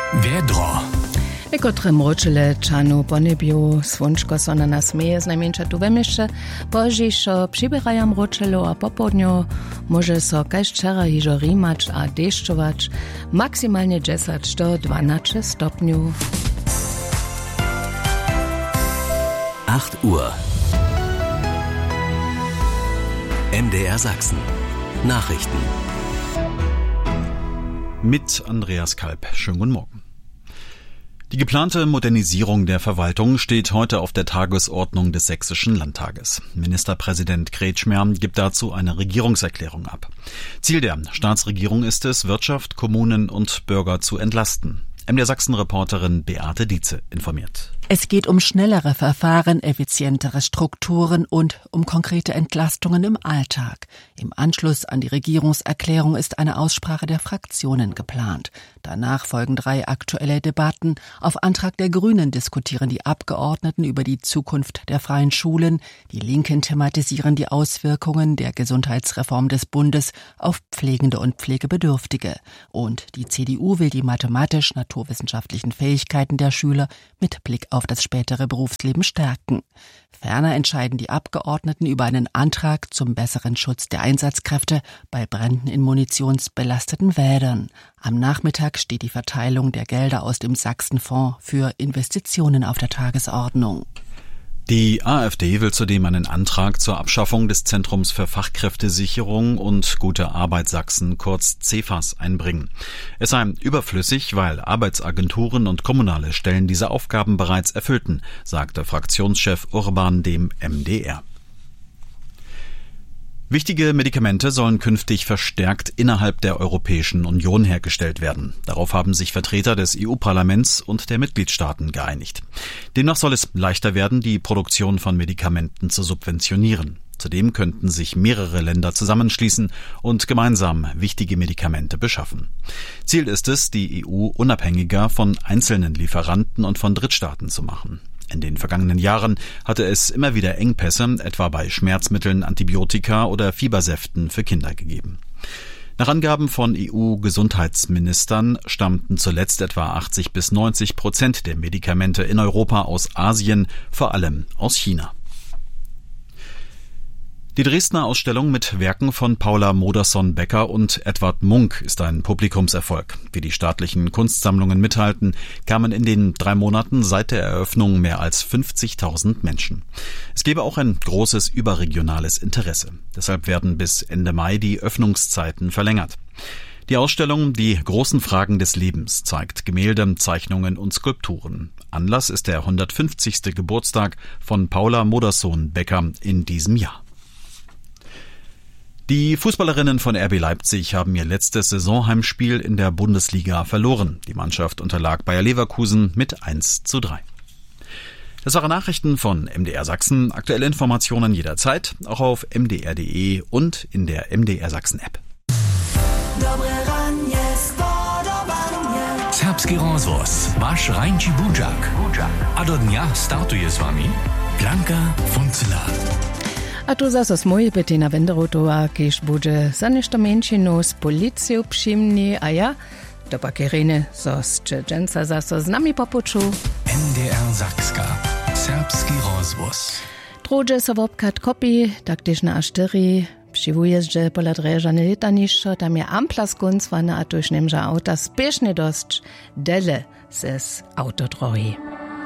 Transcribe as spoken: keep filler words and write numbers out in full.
Vedro. Nekotre mročile čanu ponebju, svončko so na nas smeje, znajmenša tu vemišče, požišo přibiraja mročilo a popodnjo može so kaj ščera hižo rimač a deščovač, maksimalnie dziesięć do dwanaście stopniu. acht Uhr. M D R Sachsen. Nachrichten. Mit Andreas Kalb. Schönen guten Morgen. Die geplante Modernisierung der Verwaltung steht heute auf der Tagesordnung des Sächsischen Landtages. Ministerpräsident Kretschmer gibt dazu eine Regierungserklärung ab. Ziel der Staatsregierung ist es, Wirtschaft, Kommunen und Bürger zu entlasten. M D R Sachsen-Reporterin Beate Dietze informiert. Es geht um schnellere Verfahren, effizientere Strukturen und um konkrete Entlastungen im Alltag. Im Anschluss an die Regierungserklärung ist eine Aussprache der Fraktionen geplant. Danach folgen drei aktuelle Debatten. Auf Antrag der Grünen diskutieren die Abgeordneten über die Zukunft der freien Schulen. Die Linken thematisieren die Auswirkungen der Gesundheitsreform des Bundes auf Pflegende und Pflegebedürftige. Und die C D U will die mathematisch-naturwissenschaftlichen Fähigkeiten der Schüler mit Blick auf auf das spätere Berufsleben stärken. Ferner entscheiden die Abgeordneten über einen Antrag zum besseren Schutz der Einsatzkräfte bei Bränden in munitionsbelasteten Wäldern. Am Nachmittag steht die Verteilung der Gelder aus dem Sachsenfonds für Investitionen auf der Tagesordnung. Die AfD will zudem einen Antrag zur Abschaffung des Zentrums für Fachkräftesicherung und gute Arbeit Sachsen, kurz C E F A S, einbringen. Es sei überflüssig, weil Arbeitsagenturen und kommunale Stellen diese Aufgaben bereits erfüllten, sagte Fraktionschef Urban dem M D R. Wichtige Medikamente sollen künftig verstärkt innerhalb der Europäischen Union hergestellt werden. Darauf haben sich Vertreter des E U-Parlaments und der Mitgliedstaaten geeinigt. Demnach soll es leichter werden, die Produktion von Medikamenten zu subventionieren. Zudem könnten sich mehrere Länder zusammenschließen und gemeinsam wichtige Medikamente beschaffen. Ziel ist es, die E U unabhängiger von einzelnen Lieferanten und von Drittstaaten zu machen. In den vergangenen Jahren hatte es immer wieder Engpässe, etwa bei Schmerzmitteln, Antibiotika oder Fiebersäften für Kinder gegeben. Nach Angaben von E U-Gesundheitsministern stammten zuletzt etwa achtzig bis neunzig Prozent der Medikamente in Europa aus Asien, vor allem aus China. Die Dresdner Ausstellung mit Werken von Paula Modersohn-Becker und Edvard Munch ist ein Publikumserfolg. Wie die staatlichen Kunstsammlungen mithalten, kamen in den drei Monaten seit der Eröffnung mehr als fünfzigtausend Menschen. Es gebe auch ein großes überregionales Interesse. Deshalb werden bis Ende Mai die Öffnungszeiten verlängert. Die Ausstellung Die großen Fragen des Lebens zeigt Gemälde, Zeichnungen und Skulpturen. Anlass ist der hundertfünfzigste Geburtstag von Paula Modersohn-Becker in diesem Jahr. Die Fußballerinnen von R B Leipzig haben ihr letztes Saisonheimspiel in der Bundesliga verloren. Die Mannschaft unterlag Bayer Leverkusen mit eins zu drei. Das waren Nachrichten von M D R Sachsen. Aktuelle Informationen jederzeit, auch auf m d r punkt d e und in der M D R Sachsen App. Serbski rozvoz, vaš rajnči budžak. A do dňa startuje s vami Blanka Funzela. A tu zaso smoj Bettina Wenderotova, kiež bude za nešto menšinu s policiou přimni, a ja, do pakerine, so z Čečenca zaso z nami popuču. M D R Sakska, serbski rozvoz. Trođe so vopkat kopi, taktiž na aštyri, přivuježdže pola drežane letanišo, tam je ampla skunzvana, a tuž nemža auta spiešne dosť dele ses autodroji.